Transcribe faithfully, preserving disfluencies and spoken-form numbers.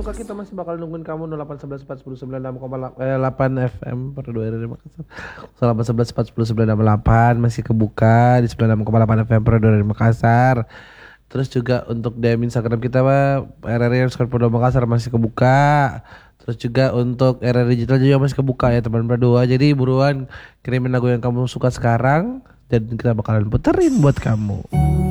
suka kita masih bakal nungguin kamu nol delapan satu satu empat nol sembilan enam koma delapan F M per dua R R I Makassar. nol delapan satu satu empat nol sembilan enam delapan masih kebuka di sembilan enam koma delapan F M per dua R R I Makassar. Terus juga untuk D M Instagram kita mah R R I underscore Polda Makassar masih kebuka. Terus juga untuk R R I Digital juga masih kebuka ya teman berdua. Jadi buruan kirimin lagu yang kamu suka sekarang dan kita bakalan puterin buat kamu.